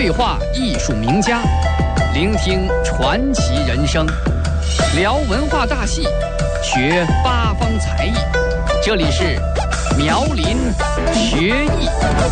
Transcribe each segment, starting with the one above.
对话艺术名家，聆听传奇人生，聊文化大戏，学八方才艺。这里是苗林学艺。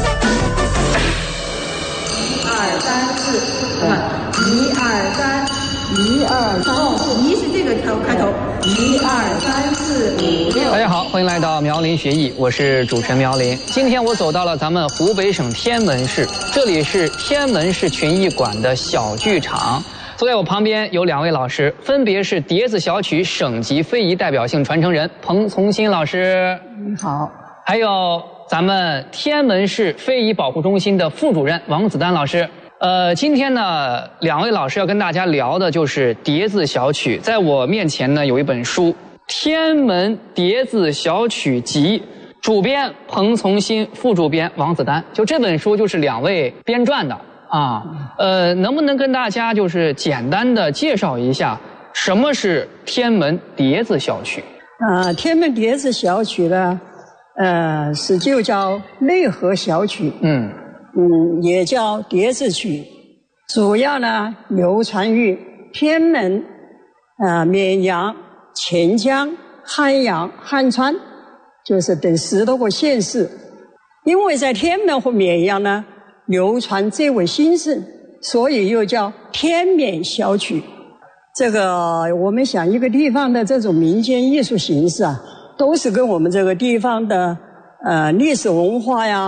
1、2、3、4，1、2、3。1、2、3，一是这个开头，1、2、3、4、5、6。 大家好，欢迎来到苗林学艺，我是主持人苗林。今天我走到了咱们湖北省天门市，这里是天门市群艺馆的小剧场。坐在我旁边有2位老师，分别是碟子小曲省级非遗代表性传承人彭从新老师， 你好； 还有咱们天门市非遗保护中心的副主任王子丹老师。今天呢，2位老师要跟大家聊的就是碟子小曲。在我面前呢有一本书《天门碟子小曲集》，主编彭从新，副主编王子丹。就这本书就是2位编撰的啊。能不能跟大家就是简单的介绍一下什么是天门碟子小曲？ 天门碟子小曲呢，就叫内河小曲。也叫碟子曲，主要呢流传于天门、绵阳、钱江、汉阳、汉川，就是等10多个县市。因为在天门和绵阳呢流传最为兴盛，所以又叫天绵小曲。这个我们想一个地方的这种民间艺术形式啊，都是跟我们这个地方的历史文化呀、